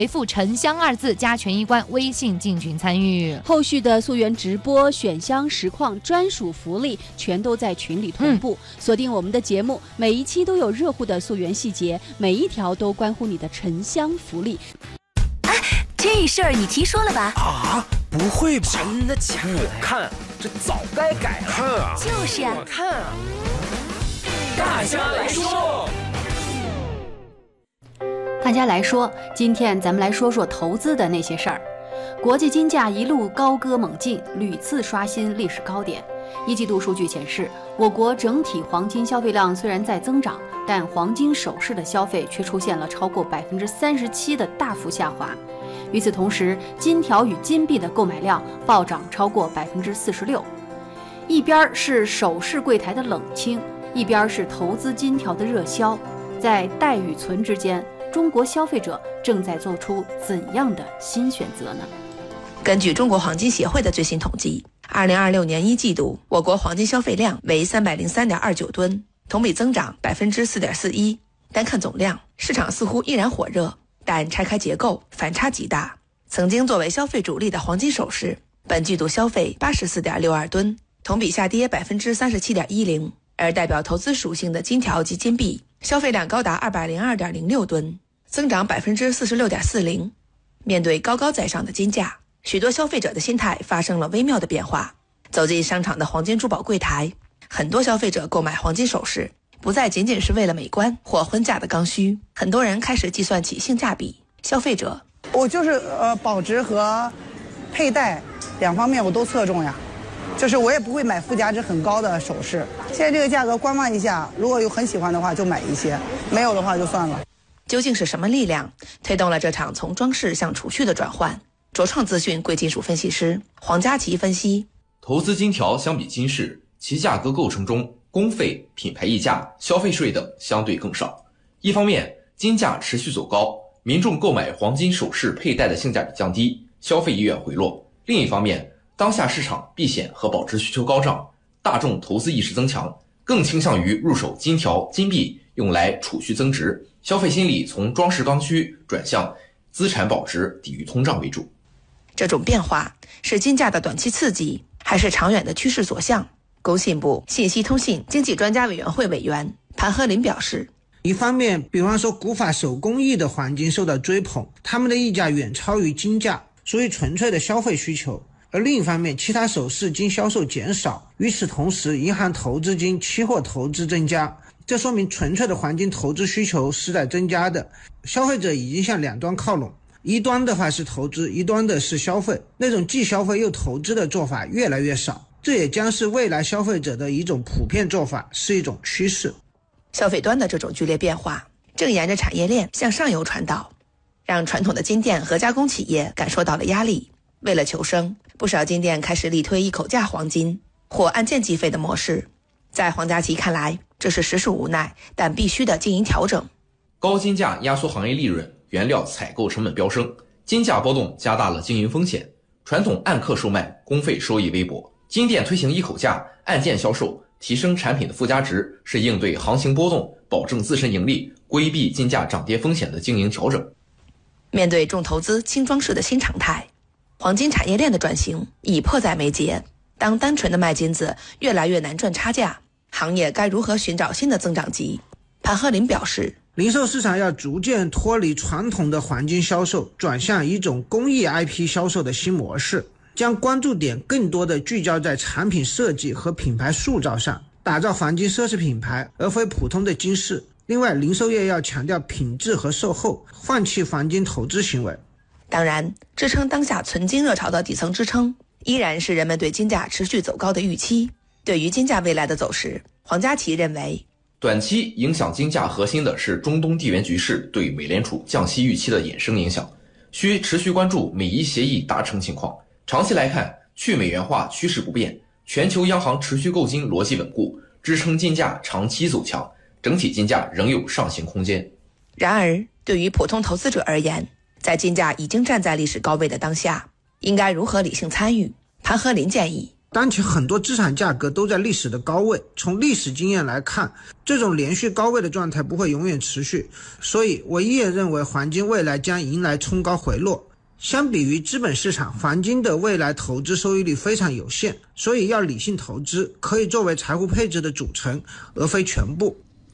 回复沉香2字加权益官微信进群参与。 后续的溯源直播、选香实况、专属福利全都在群里同步。锁定我们的节目，每一期都有热乎的溯源细节，每一条都关乎你的沉香福利。 哎，这事儿你听说了吧？ 啊，不会吧？ 真的假的？ 我看这早该改了。 看啊， 就是啊， 我看啊。大家来说。 大家来说，今天咱们来说说投资的那些事儿。国际金价一路高歌猛进，屡次刷新历史高点。一季度数据显示，我国整体黄金消费量虽然在增长，但黄金首饰的消费却出现了超过37%的大幅下滑。与此同时，金条与金币的购买量暴涨超过46%。一边是首饰柜台的冷清，一边是投资金条的热销，在贷与存之间，中国消费者正在做出怎样的新选择呢？ 根据中国黄金协会的最新统计，2026年1季度，我国黄金消费量为303.29吨，同比增长4.41%。单看总量，市场似乎依然火热，但拆开结构，反差极大。曾经作为消费主力的黄金首饰，本季度消费84.62吨，同比下跌37.10%，而代表投资属性的金条及金币，消费量高达202.06吨，增长46.40%。面对高高在上的金价，许多消费者的心态发生了微妙的变化。走进商场的黄金珠宝柜台，很多消费者购买黄金首饰不再仅仅是为了美观或婚嫁的刚需，很多人开始计算起性价比。消费者， 我就是保值和佩戴两方面我都侧重呀，就是我也不会买附加值很高的首饰。现在这个价格观望一下，如果有很喜欢的话就买一些，没有的话就算了。 究竟是什么力量推动了这场从装饰向储蓄的转换？卓创资讯贵金属分析师黄佳琪分析， 投资金条相比金饰，其价格构成中工费、品牌溢价、消费税等相对更少。一方面，金价持续走高，民众购买黄金首饰佩戴的性价比降低，消费意愿回落。另一方面，当下市场避险和保值需求高涨，大众投资意识增强，更倾向于入手金条、金币用来储蓄增值，消费心理从装饰刚需转向资产保值、抵御通胀为主。 这种变化是金价的短期刺激，还是长远的趋势所向？工信部信息通信经济专家委员会委员潘和林表示， 一方面，比方说古法手工艺的黄金受到追捧，他们的溢价远超于金价，属于纯粹的消费需求。而另一方面，其他首饰金销售减少，与此同时，银行投资金、期货投资增加，这说明纯粹的黄金投资需求是在增加的。消费者已经向两端靠拢，一端的话是投资，一端的是消费，那种既消费又投资的做法越来越少，这也将是未来消费者的一种普遍做法，是一种趋势。 消费端的这种剧烈变化正沿着产业链向上游传导，让传统的金店和加工企业感受到了压力。为了求生，不少金店开始力推一口价黄金或按件计费的模式。在黄佳琪看来，这是实属无奈但必须的经营调整。 高金价压缩行业利润，原料采购成本飙升，金价波动加大了经营风险。传统按克售卖，工费收益微薄，金店推行一口价按件销售，提升产品的附加值，是应对行情波动、保证自身盈利、规避金价涨跌风险的经营调整。 面对重投资轻装饰的新常态，黄金产业链的转型已迫在眉睫。当单纯的卖金子越来越难赚差价，行业该如何寻找新的增长极？潘和林表示， 零售市场要逐渐脱离传统的黄金销售，转向一种工艺 IP 销售的新模式，将关注点更多的聚焦在产品设计和品牌塑造上，打造黄金奢侈品牌，而非普通的金饰。另外，零售业要强调品质和售后，放弃黄金投资行为。 当然，支撑当下存金热潮的底层支撑，依然是人们对金价持续走高的预期。对于金价未来的走势，黄佳琪认为， 短期影响金价核心的是中东地缘局势对美联储降息预期的衍生影响，需持续关注美伊协议达成情况。长期来看，去美元化趋势不变，全球央行持续购金逻辑稳固，支撑金价长期走强，整体金价仍有上行空间。 然而，对于普通投资者而言，在金价已经站在历史高位的当下，应该如何理性参与？潘和林建议， 当前很多资产价格都在历史的高位，从历史经验来看，这种连续高位的状态不会永远持续，所以我也认为黄金未来将迎来冲高回落。相比于资本市场，黄金的未来投资收益率非常有限，所以要理性投资，可以作为财富配置的组成，而非全部。